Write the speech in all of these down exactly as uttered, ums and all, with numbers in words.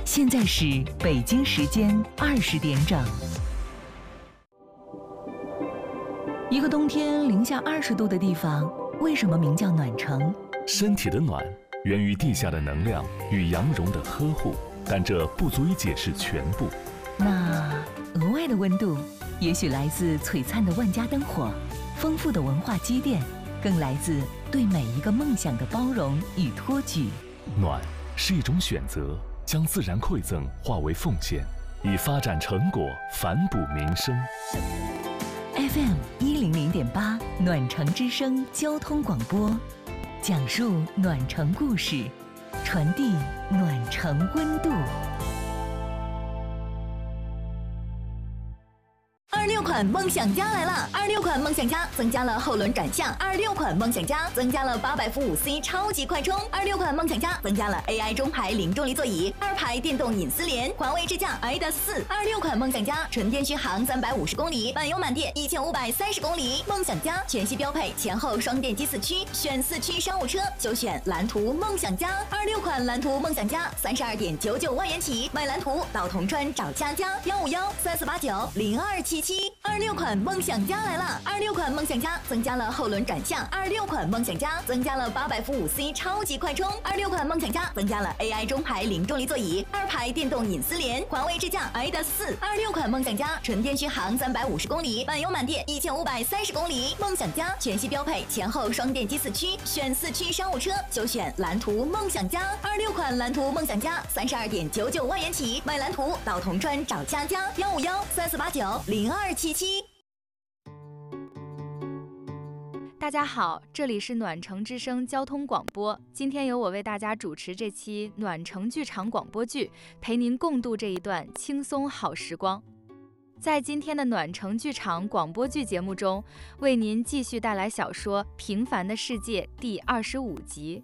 现在是北京时间二十点整。一个冬天零下二十度的地方，为什么名叫暖城？ 身体的暖源于地下的能量与阳绒的呵护，但这不足以解释全部。 那额外的温度，也许来自璀璨的万家灯火，丰富的文化积淀，更来自对每一个梦想的包容与托举。 暖是一种选择，将自然馈赠化为奉献，以发展成果反哺民生。 F M 一零零点八暖城之声交通广播，讲述暖城故事，传递暖城温度。二六款梦想家来了！二六款梦想家增加了后轮转向，二六款梦想家增加了八百伏五 C 超级快充，二六款梦想家增加了 A I 中排零重力座椅，二排电动隐私联，环卫支架 I D A S 四。二六款梦想家纯电续航三百五十公里，满油满电一千五百三十公里。梦想家全系标配前后双电机四驱，选四驱商务车就选蓝图梦想家。二六款蓝图梦想家三十二点九九万元起，买蓝图到铜川找佳佳，幺五幺三四八九零二七七。二六款梦想家来了！二六款梦想家增加了后轮转向，二六款梦想家增加了八百伏五 C 超级快充，二六款梦想家增加了 A I 中排零重力座椅，二排电动隐私联，环卫支架 I D A S 四。二六款梦想家纯电续航三百五十公里，满油满电一千五百三十公里。梦想家全系标配前后双电机四驱，选四驱商务车就选蓝图梦想家。二六款蓝图梦想家三十二点九九万元起，买蓝图到铜川找佳佳，幺五幺三四八九零二七七。 大家好，这里是暖城之声交通广播，今天由我为大家主持这期暖城剧场广播剧，陪您共度这一段轻松好时光。在今天的暖城剧场广播剧节目中，为您继续带来小说《平凡的世界》第二十五集。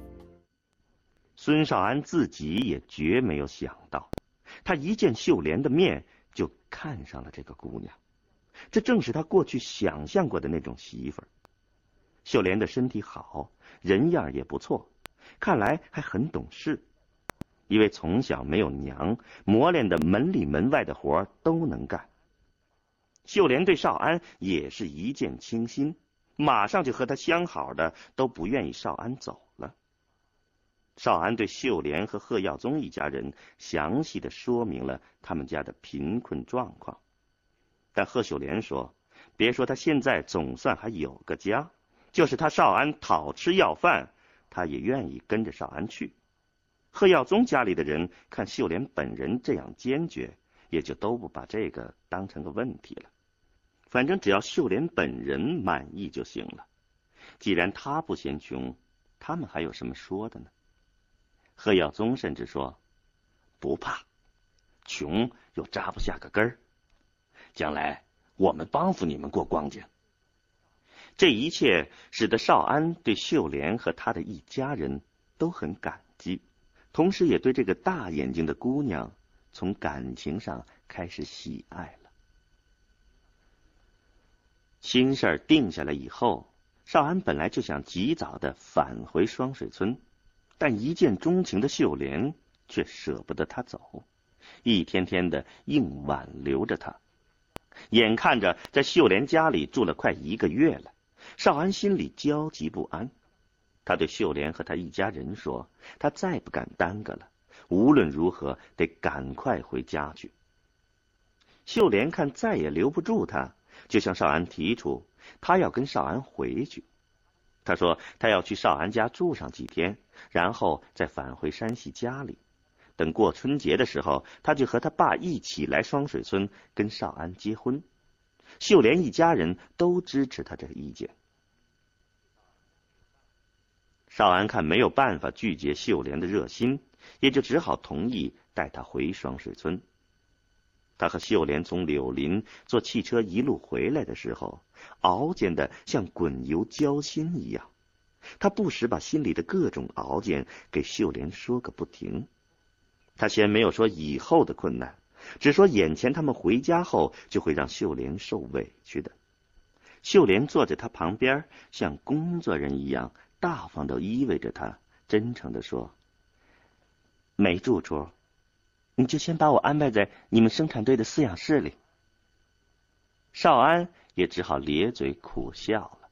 孙少安自己也绝没有想到，他一见秀莲的面就看上了这个姑娘，这正是他过去想象过的那种媳妇儿。秀莲的身体好，人样也不错，看来还很懂事。因为从小没有娘，磨练的门里门外的活都能干。秀莲对少安也是一见倾心，马上就和他相好的都不愿意少安走了。少安对秀莲和贺耀宗一家人详细的说明了他们家的贫困状况，但贺秀莲说，别说他现在总算还有个家，就是他少安讨吃要饭，他也愿意跟着少安去。贺耀宗家里的人看秀莲本人这样坚决，也就都不把这个当成个问题了。反正只要秀莲本人满意就行了。既然他不嫌穷，他们还有什么说的呢？贺耀宗甚至说，不怕，穷又扎不下个根儿，将来我们帮扶你们过光景。这一切使得少安对秀莲和他的一家人都很感激，同时也对这个大眼睛的姑娘从感情上开始喜爱了。心事儿定下来以后，少安本来就想及早的返回双水村，但一见钟情的秀莲却舍不得他走，一天天的硬挽留着他。眼看着在秀莲家里住了快一个月了，少安心里焦急不安。他对秀莲和他一家人说，他再不敢耽搁了，无论如何得赶快回家去。秀莲看再也留不住他，就向少安提出他要跟少安回去。他说他要去少安家住上几天，然后再返回山西家里，等过春节的时候，他就和他爸一起来双水村跟少安结婚。秀莲一家人都支持他这个意见。少安看没有办法拒绝秀莲的热心，也就只好同意带他回双水村。他和秀莲从柳林坐汽车一路回来的时候，熬煎的像滚油浇心一样，他不时把心里的各种熬煎给秀莲说个不停。他先没有说以后的困难，只说眼前他们回家后就会让秀莲受委屈的。秀莲坐在他旁边，像工作人一样大方地依偎着他，真诚地说，没住处， 你就先把我安排在你们生产队的饲养室里。”少安也只好咧嘴苦笑了。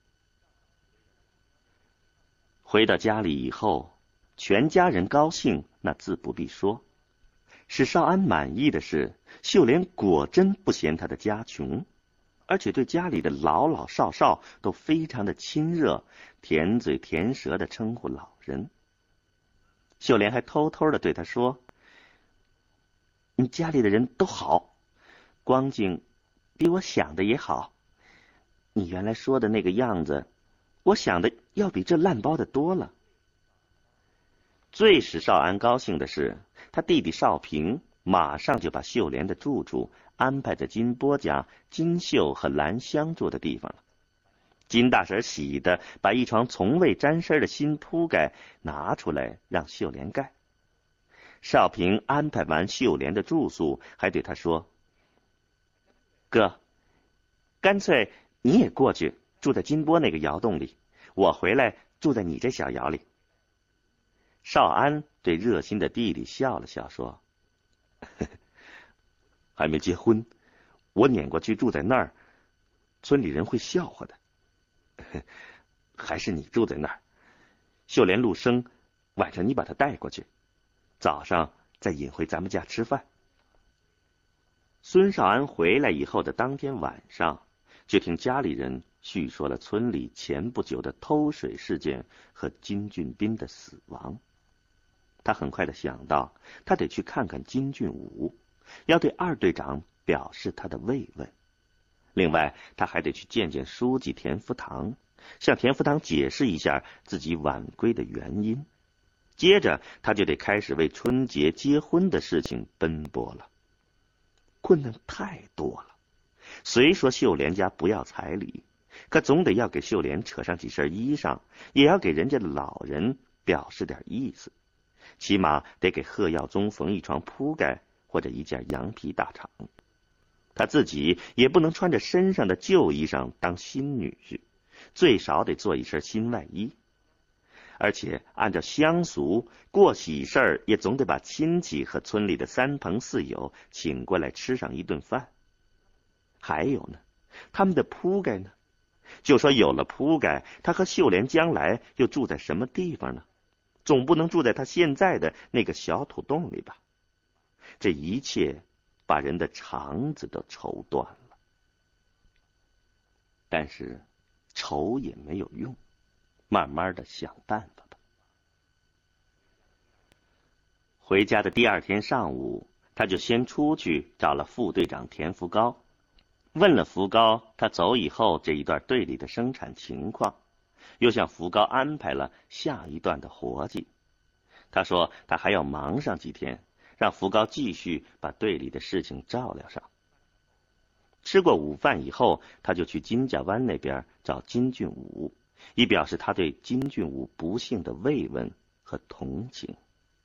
回到家里以后，全家人高兴，那自不必说。使少安满意的是，秀莲果真不嫌他的家穷，而且对家里的老老少少都非常的亲热，甜嘴甜舌的称呼老人。秀莲还偷偷的对他说：“你家里的人都好，光景比我想的也好。你原来说的那个样子，我想的要比这烂包的多了。”最使少安高兴的是，他弟弟少平马上就把秀莲的住处安排在金波家金秀和兰香住的地方了。金大婶喜的把一床从未沾身的新铺盖拿出来让秀莲盖。少平安排完秀莲的住宿，还对他说：“哥，干脆你也过去住在金波那个窑洞里，我回来住在你这小窑里。”少安对热心的弟弟笑了笑，说：“呵呵，还没结婚，我撵过去住在那儿，村里人会笑话的。呵，还是你住在那儿。秀莲陆生，晚上你把他带过去，早上再引回咱们家吃饭。”孙少安回来以后的当天晚上，就听家里人叙说了村里前不久的偷水事件和金俊斌的死亡。他很快的想到，他得去看看金俊武，要对二队长表示他的慰问。另外，他还得去见见书记田福堂，向田福堂解释一下自己晚归的原因。接着，他就得开始为春节结婚的事情奔波了。困难太多了，虽说秀莲家不要彩礼，可总得要给秀莲扯上几身衣裳，也要给人家的老人表示点意思。起码得给贺耀宗缝一床铺盖或者一件羊皮大氅。他自己也不能穿着身上的旧衣裳当新女婿，最少得做一身新外衣。而且按照乡俗，过喜事儿也总得把亲戚和村里的三朋四友请过来吃上一顿饭。还有呢，他们的铺盖呢？就说有了铺盖，他和秀莲将来又住在什么地方呢？总不能住在他现在的那个小土洞里吧？这一切把人的肠子都愁断了。但是愁也没有用，慢慢的想办法吧。回家的第二天上午，他就先出去找了副队长田福高，问了福高他走以后这一段队里的生产情况，又向福高安排了下一段的活计。他说他还要忙上几天，让福高继续把队里的事情照料上。吃过午饭以后，他就去金家湾那边找金俊武，以表示他对金俊武不幸的慰问和同情。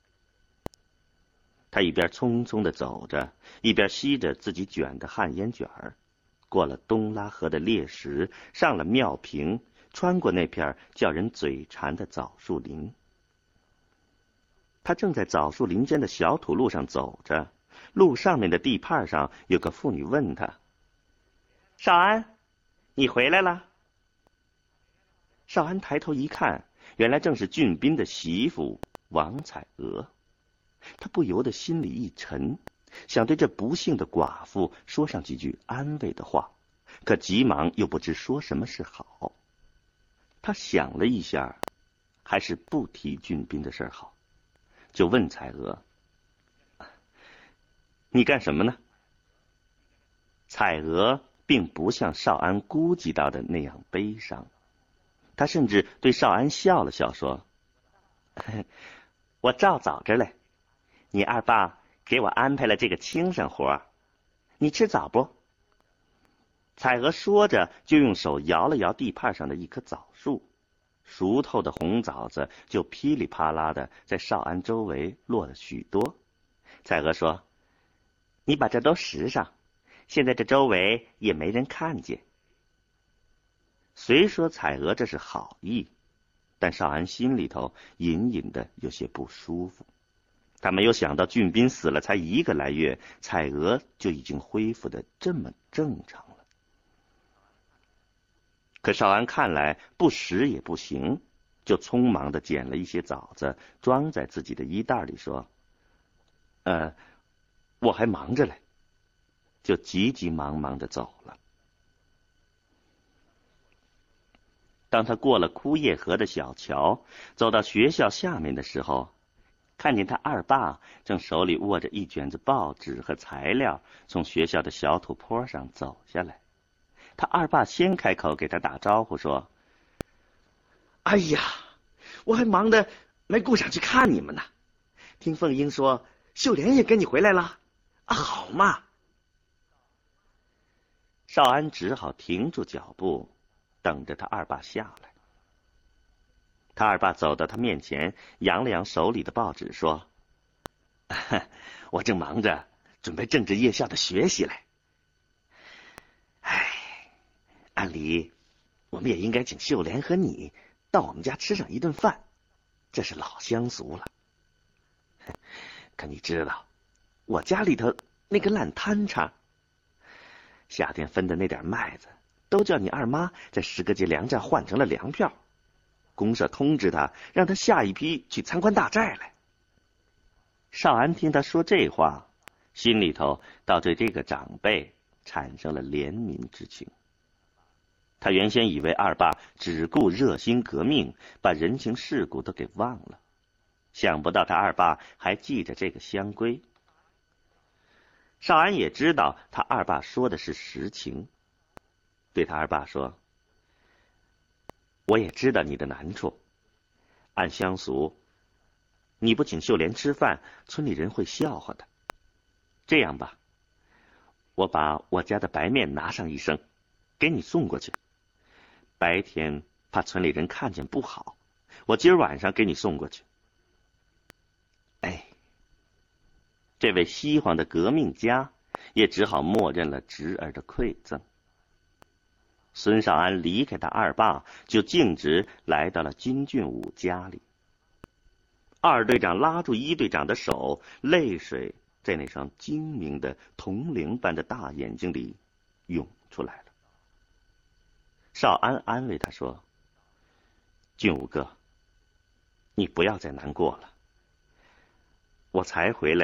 他一边匆匆地走着，一边吸着自己卷的旱烟卷儿，过了东拉河的裂石，上了庙坪，穿过那片叫人嘴馋的枣树林。他正在枣树林间的小土路上走着，路上面的地帕上有个妇女问他：“少安，你回来了？”少安抬头一看，原来正是俊斌的媳妇王彩娥。他不由得心里一沉，想对这不幸的寡妇说上几句安慰的话，可急忙又不知说什么是好。他想了一下，还是不提俊斌的事好，就问彩娥：“你干什么呢？”彩娥并不像少安估计到的那样悲伤，他甚至对少安笑了笑，说：“我照早着嘞，你二爸给我安排了这个轻省活，你吃枣不？”彩娥说着，就用手摇了摇地帕上的一棵枣树，熟透的红枣子就噼里啪啦的在少安周围落了许多。彩娥说：“你把这都拾上，现在这周围也没人看见。”虽说彩娥这是好意，但少安心里头隐隐的有些不舒服。他他没有想到俊斌死了才一个来月，彩娥就已经恢复得这么正常了。可少安看来不食也不行，就匆忙地捡了一些枣子，装在自己的衣袋里，说：“呃，我还忙着嘞。”就急急忙忙地走了。当他过了枯叶河的小桥，走到学校下面的时候，看见他二爸正手里握着一卷子报纸和材料，从学校的小土坡上走下来。他二爸先开口给他打招呼说：“哎呀，我还忙得没顾上去看你们呢。听凤英说秀莲也跟你回来了，啊，好嘛。”少安只好停住脚步，等着他二爸下来。他二爸走到他面前，扬了扬手里的报纸，说：“我正忙着准备政治夜校的学习嘞。哎，按理我们也应该请秀莲和你到我们家吃上一顿饭，这是老乡俗了。可你知道，我家里头那个烂摊叉，夏天分的那点麦子，都叫你二妈在十个街粮站换成了粮票。公社通知他，让他下一批去参观大寨来。”少安听他说这话，心里头倒对这个长辈产生了怜悯之情。他原先以为二爸只顾热心革命，把人情世故都给忘了，想不到他二爸还记着这个乡规。少安也知道他二爸说的是实情，对他二爸说：“我也知道你的难处，按乡俗，你不请秀莲吃饭，村里人会笑话的。这样吧，我把我家的白面拿上一升，给你送过去。白天怕村里人看见不好，我今儿晚上给你送过去。”哎，这位西黄的革命家也只好默认了侄儿的馈赠。孙少安离开他二爸，就径直来到了金俊武家里。二队长拉住一队长的手，泪水在那双精明的铜铃般的大眼睛里涌出来了。少安安慰他说：“俊武哥，你不要再难过了。我才回来